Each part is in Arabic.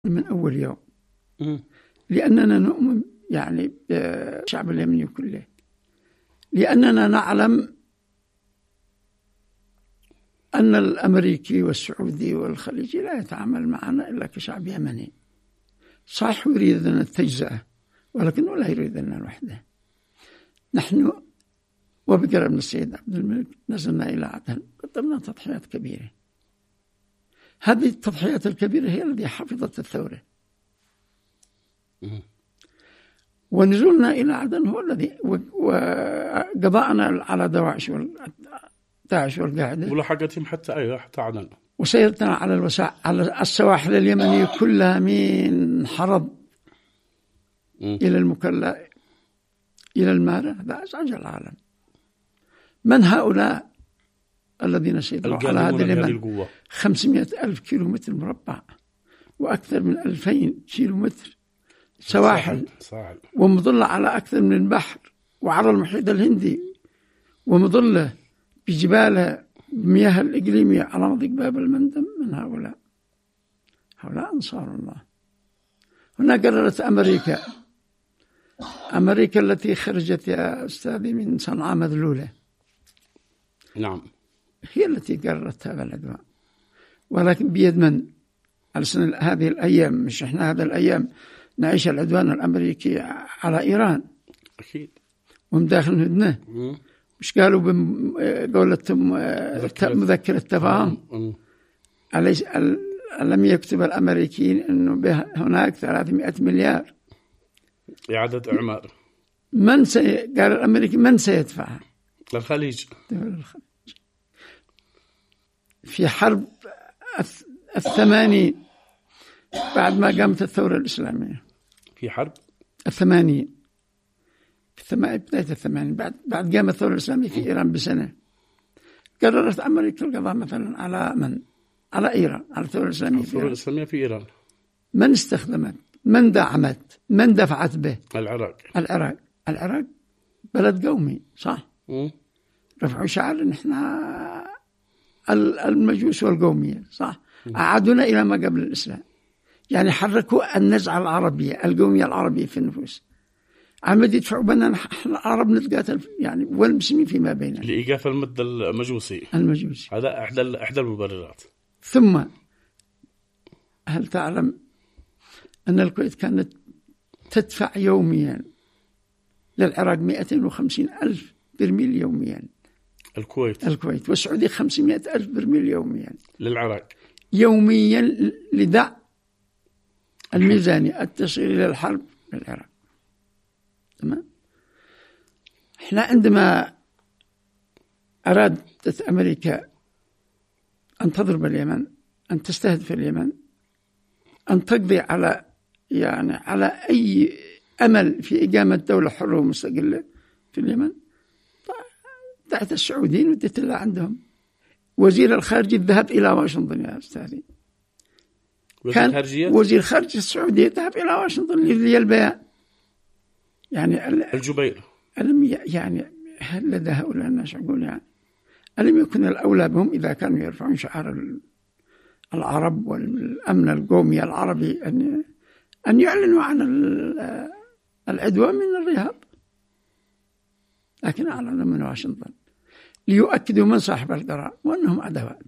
من أول يوم، لأننا نؤمن يعني بالشعب اليمني كله، لأننا نعلم أن الأمريكي والسعودي والخليجي لا يتعامل معنا إلا كشعب يمني. صح يريد أن التجزئة، ولكنه لا يريد أن الوحدة. نحن وبقرب من السيد عبد الملك نزلنا إلى عدن، قدمنا تضحيات كبيرة. هذه التضحيات الكبيرة هي التي حفظت الثورة. ونزولنا إلى عدن هو الذي وقضاءنا على داعش والقاعدة ولحقتهم حتى عدن، وسيرتنا على السواحل اليمنية كلها من حرب إلى المكلا إلى المارة. هذا أزعج العالم. من هؤلاء الذين سيطروا على هذه اليمن؟ 500,000 كيلومتر مربع، وأكثر من 2000 كيلومتر سواحل، ومظلة على أكثر من البحر وعلى المحيط الهندي، ومظلة بجبالها بمياه الإقليمية على مضيق باب المندب. من هؤلاء أنصار الله. هنا قررت أمريكا التي خرجت يا أستاذي من صنعاء مذلولة، نعم، هي التي قررت هذا العدوان. ولكن بيد من؟ على سنة هذه الأيام، مش إحنا هذه الأيام نعيش العدوان الأمريكي على إيران، أكيد، وهم داخل هدنة. مش قالوا بقولتهم مذكرة تفاهم؟ لم يكتب الأمريكيين أنه هناك 300 مليار إعادة إعمار. قال الأمريكي من سيدفعها؟ الخليج. في حرب 80 بعد ما قامت الثورة الإسلامية، في حرب 80 بداية 80 بعد قامت الثورة الإسلامية في إيران بسنة، قررت أمريكا القضاء مثلا على إيران، على الثورة الإسلامية في إيران. من استخدمت؟ من دعمت؟ من دفعت به؟ العراق بلد قومي، صح؟ رفعوا شعار نحن المجوس والقومية، صح؟ أعادونا إلى ما قبل الإسلام. يعني حركوا النزعة العربية، القومية العربية في النفوس. عمد يدفعوا بنا نحن العرب نتقاتل يعني والمسلمين فيما بيننا لإيقاف المد المجوسي. هذا إحدى المبررات. ثم هل تعلم أن الكويت كانت تدفع يوميا للعراق 250,000 برميل يوميا؟ الكويت. والسعودية 500,000 برميل يوميا للعراق يوميا لدع الميزانية التصير إلى الحرب للعراق. تمام. احنا عندما أرادت أمريكا أن تضرب اليمن، أن تستهدف اليمن، أن تقضي على أي أمل في إقامة دولة حرة ومستقلة في اليمن، دعت السعوديين ودت الله عندهم. وزير الخارجية الذهب إلى واشنطن يا أستاذي، كان وزير خارجية السعودية ذهب إلى واشنطن للبيان. يعني الجبير يعني هل لدى هؤلاء الناس عقول؟ يعني ألم يكن الأولى بهم إذا كانوا يرفعون شعار العرب والأمن القومي العربي أن يعلنوا عن العدوان من الرهاب؟ لكن أعلنوا من واشنطن ليؤكدوا من صاحب القرار وأنهم عدوات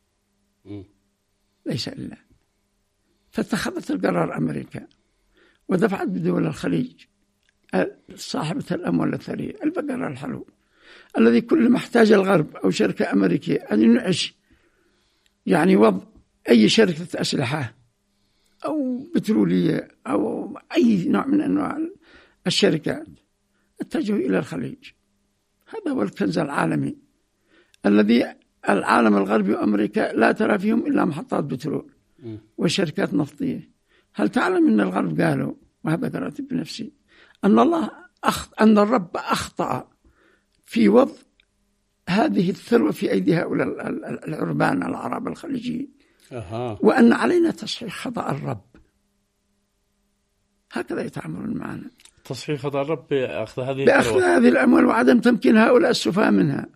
ليس إلا. فاتخذت القرار أمريكا ودفعت بدول الخليج صاحبة الأموال الثرية البقرة الحلو، الذي كل ما احتاج الغرب أو شركة أمريكية أن ينعش يعني وضع أي شركة أسلحة أو بترولية أو أي نوع من أنواع الشركات، اتجهوا إلى الخليج. هذا هو الكنز العالمي الذي العالم الغربي وأمريكا لا ترى فيهم إلا محطات بترول وشركات نفطية. هل تعلم أن الغرب قالوا، وهذا قرأت بنفسي، أن الرب أخطأ في وضع هذه الثروة في أيدي هؤلاء العربان العرب الخليجيين، وأن علينا تصحيح خطأ الرب. هكذا يتعاملون معنا، تصحيح خطأ الرب بأخذ هذه الأموال وعدم تمكين هؤلاء السفهاء منها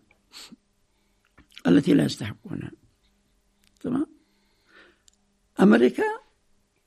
التي لا يستحقونها. تمام. أمريكا